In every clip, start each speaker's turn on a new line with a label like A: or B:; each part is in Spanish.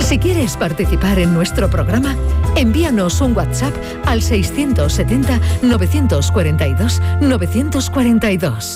A: Si quieres participar en nuestro programa, envíanos un WhatsApp al 670-942-942.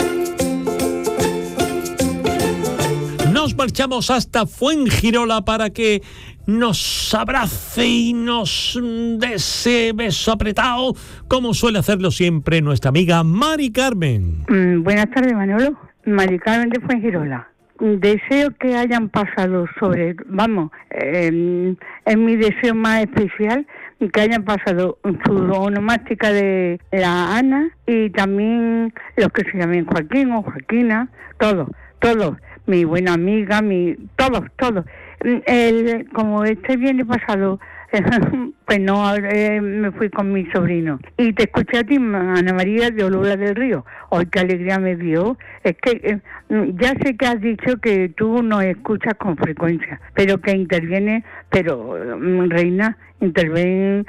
B: Nos marchamos hasta Fuengirola para que nos abrace y nos dé ese beso apretado, como suele hacerlo siempre nuestra amiga Mari Carmen.
C: Buenas tardes, Manolo. Mari Carmen de Fuengirola. Deseo que hayan pasado es mi deseo más especial, que hayan pasado su onomástica de la Ana y también los que se llamen Joaquín o Joaquina, todos, mi buena amiga, todos. Como este viernes pasado, pues no, me fui con mi sobrino. Y te escuché a ti, Ana María de Olula del Río. ¡Ay, qué alegría me dio! Es que ya sé que has dicho que tú no escuchas con frecuencia, pero que interviene, reina, interviene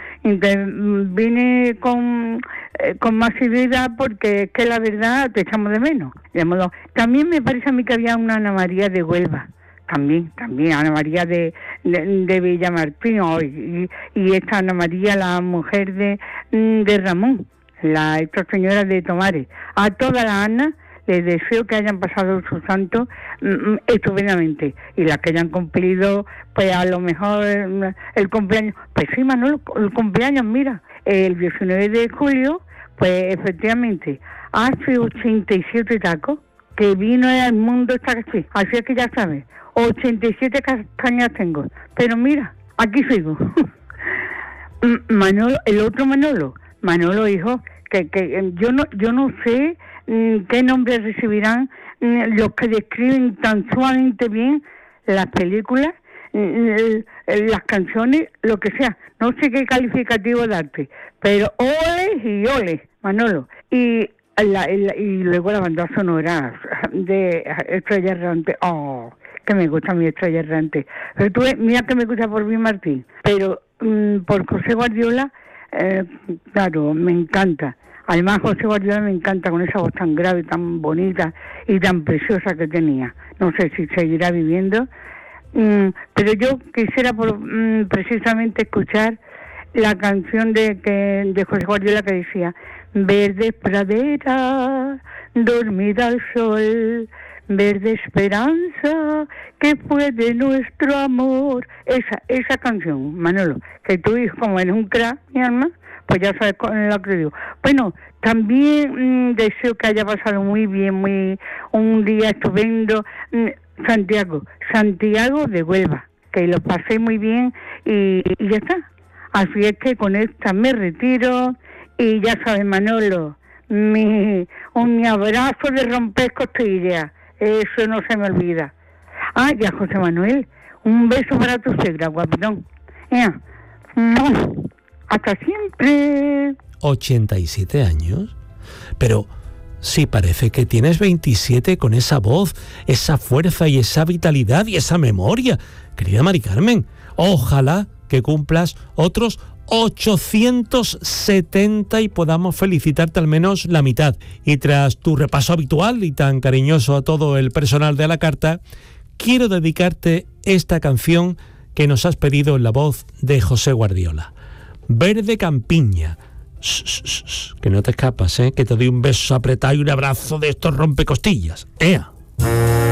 C: con masividad, porque es que la verdad te echamos de menos. También me parece a mí que había una Ana María de Huelva. También Ana María de Villamartín, y esta Ana María, la mujer de Ramón, esta señora de Tomares. A todas las Ana les deseo que hayan pasado su santo estupendamente, y las que hayan cumplido, pues a lo mejor el cumpleaños, pues sí, Manolo, el cumpleaños, mira, el 19 de julio, pues efectivamente, hace 87 tacos que vino al mundo esta caché, así es que ya sabes, 87 castañas tengo, pero mira, aquí sigo. Manolo, el otro Manolo, hijo, que yo no sé qué nombre recibirán los que describen tan suavemente bien las películas, las canciones, lo que sea. No sé qué calificativo darte, pero ole, Manolo. Y luego la banda sonora de Estrella Errante. ¡Oh! Que me gusta mi Estrella Errante. Pero mira que me gusta por mi Martín, pero por José Guardiola, claro, me encanta. Además, José Guardiola me encanta con esa voz tan grave, tan bonita y tan preciosa que tenía. No sé si seguirá viviendo, pero yo quisiera precisamente escuchar la canción de José Guardiola que decía: verde pradera, dormida al sol, verde esperanza, que fue de nuestro amor. Esa canción, Manolo, que tú dices, como eres un crack, mi alma, pues ya sabes con lo que digo. Bueno, también deseo que haya pasado muy bien, un día estupendo, Santiago de Huelva, que lo pasé muy bien y ya está. Así es que con esta me retiro y ya sabes, Manolo, mi abrazo de romper costillas. Eso no se me olvida. Y a José Manuel, un beso para tu suegra, guapetón. Hasta siempre.
B: 87 años. Pero sí, parece que tienes 27 con esa voz, esa fuerza y esa vitalidad y esa memoria. Querida Mari Carmen, ojalá que cumplas otros 870 y podamos felicitarte al menos la mitad. Y tras tu repaso habitual y tan cariñoso a todo el personal de A la Carta, quiero dedicarte esta canción que nos has pedido en la voz de José Guardiola. Verde Campiña. Que no te escapas, que te doy un beso apretado y un abrazo de estos rompecostillas. ¡Ea!